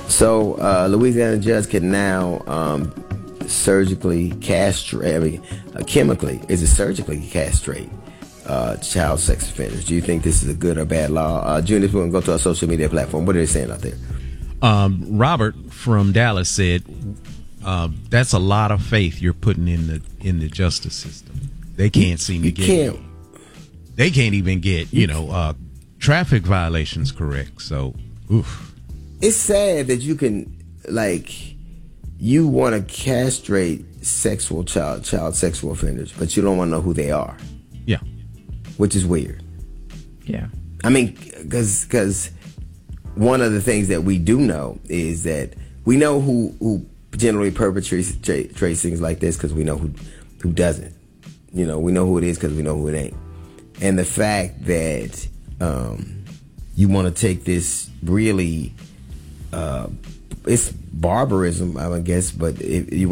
So, Louisiana judge can now surgically castrate, chemically, is it surgically castrate child sex offenders? Do you think this is a good or bad law? Junior, we're going to go to our social media platform. What are they saying out there? Robert from Dallas said, that's a lot of faith you're putting in the justice system. They can't seem to get, they can't even get, traffic violations correct. So, oof. It's sad that you can, you want to castrate child sexual offenders, but you don't want to know who they are. Yeah. Which is weird. Yeah. I mean, because one of the things that we do know is that we know who generally perpetrates things like this, because we know who doesn't. We know who it is because we know who it ain't. And the fact that you want to take this really, it's barbarism, I guess, but if you